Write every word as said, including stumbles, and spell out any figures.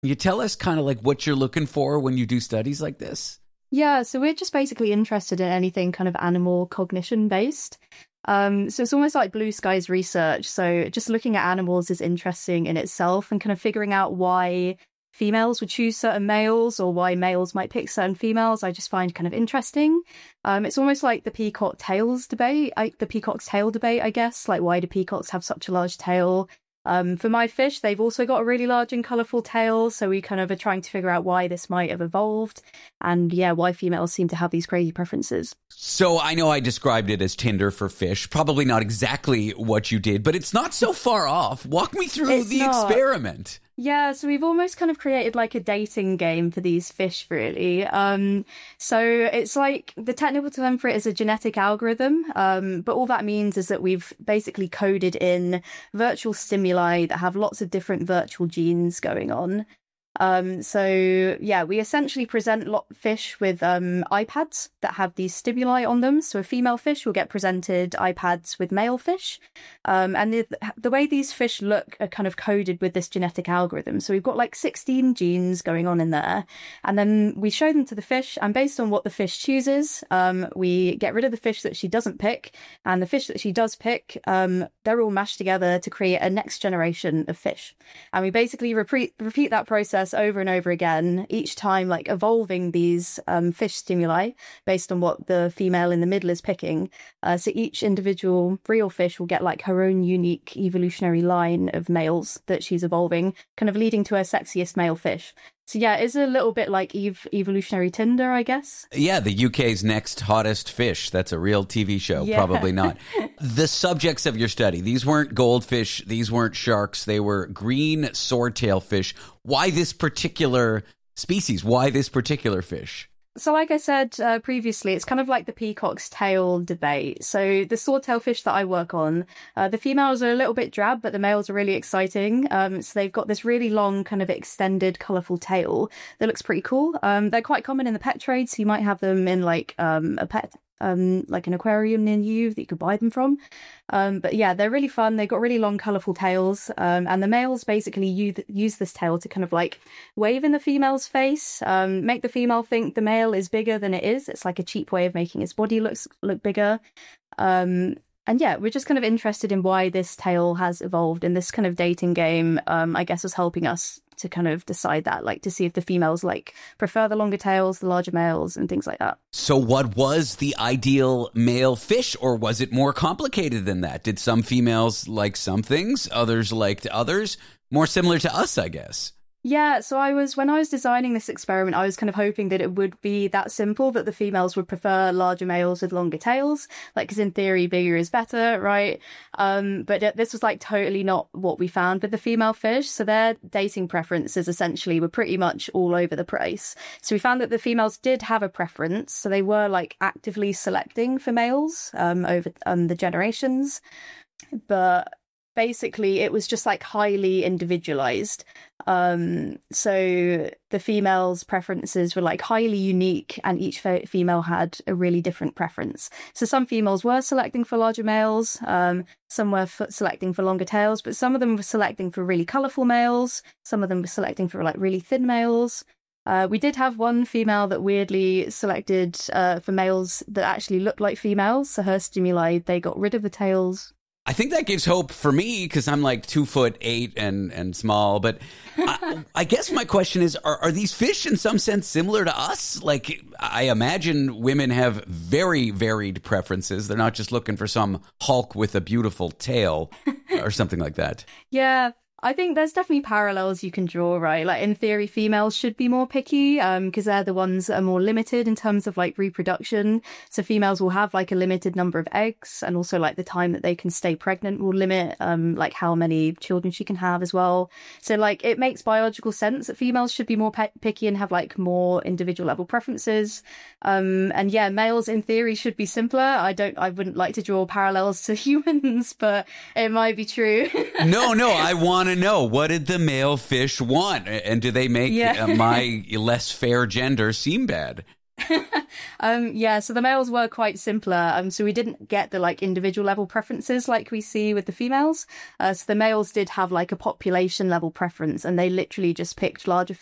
You tell us kind of like what you're looking for when you do studies like this? Yeah, so we're just basically interested in anything kind of animal cognition based. Um, so it's almost like blue skies research. So just looking at animals is interesting in itself and kind of figuring out why females would choose certain males or why males might pick certain females, I just find kind of interesting. Um, it's almost like the peacock tails debate, I, the peacock's tail debate, I guess. Like, why do peacocks have such a large tail? Um, for my fish, they've also got a really large and colourful tail, so we kind of are trying to figure out why this might have evolved, and yeah, why females seem to have these crazy preferences. So I know I described it as Tinder for fish, probably not exactly what you did, but it's not so far off. Walk me through It's the not. experiment. Yeah, so we've almost kind of created like a dating game for these fish, really. Um, so it's like, the technical term for it is a genetic algorithm, um, but all that means is that we've basically coded in virtual stimuli that have lots of different virtual genes going on. Um, so yeah, we essentially present lot fish with um, iPads that have these stimuli on them. So a female fish will get presented iPads with male fish. Um, and the, the way these fish look are kind of coded with this genetic algorithm. So we've got like sixteen genes going on in there. And then we show them to the fish, and based on what the fish chooses, um, we get rid of the fish that she doesn't pick. And the fish that she does pick, um, they're all mashed together to create a next generation of fish. And we basically repeat, repeat that process over and over again, each time like evolving these um, fish stimuli based on what the female in the middle is picking. Uh, so each individual real fish will get like her own unique evolutionary line of males that she's evolving, kind of leading to her sexiest male fish. So yeah, it's a little bit like Eve evolutionary Tinder, I guess. Yeah, the U K's next hottest fish. That's a real T V show. Yeah. Probably not. The subjects of your study, these weren't goldfish, these weren't sharks, they were green swordtail fish. Why this particular species? Why this particular fish? So like I said uh, previously, it's kind of like the peacock's tail debate. So the swordtail fish that I work on, uh, the females are a little bit drab, but the males are really exciting. Um, so they've got this really long kind of extended colourful tail that looks pretty cool. Um, they're quite common in the pet trade, so you might have them in like um, a pet Um, like an aquarium near you that you could buy them from. Um, but yeah, they're really fun. They've got really long, colourful tails. Um, and the males basically use, use this tail to kind of like wave in the female's face, um, make the female think the male is bigger than it is. It's like a cheap way of making its body looks look bigger. Um, and yeah, we're just kind of interested in why this tail has evolved. And this kind of dating game, um, I guess, was helping us to kind of decide that, like to see if the females like prefer the longer tails, the larger males, and things like that. So what was the ideal male fish, or was it more complicated than that? Did some females like some things, others liked others? More similar to us, I guess. Yeah, so I was, when I was designing this experiment, I was kind of hoping that it would be that simple, that the females would prefer larger males with longer tails, like, because in theory, bigger is better, right? Um, but it, this was like totally not what we found with the female fish. So their dating preferences essentially were pretty much all over the place. So we found that the females did have a preference. So they were like actively selecting for males um, over um, the generations. But basically it was just like highly individualized. Um, so the females' preferences were like highly unique, and each fe- female had a really different preference. So some females were selecting for larger males, um, some were f- selecting for longer tails, but some of them were selecting for really colourful males, some of them were selecting for like really thin males. Uh, we did have one female that weirdly selected uh, for males that actually looked like females, so her stimuli, they got rid of the tails. I think that gives hope for me because I'm like two foot eight and, and small. But I, I guess my question is, are, are these fish in some sense similar to us? Like, I imagine women have very varied preferences. They're not just looking for some Hulk with a beautiful tail or something like that. Yeah. I think there's definitely parallels you can draw, right? Like in theory, females should be more picky um, because they're the ones that are more limited in terms of like reproduction. So females will have like a limited number of eggs, and also like the time that they can stay pregnant will limit um, like how many children she can have as well. So like it makes biological sense that females should be more pe- picky and have like more individual level preferences. Um, and yeah, males in theory should be simpler. I don't, I wouldn't like to draw parallels to humans, but it might be true. no, no, I want to know, what did the male fish want? And do they make yeah. uh, my less fair gender seem bad? um, yeah, so the males were quite simpler. Um, so we didn't get the like individual level preferences like we see with the females. Uh, so the males did have like a population level preference, and they literally just picked larger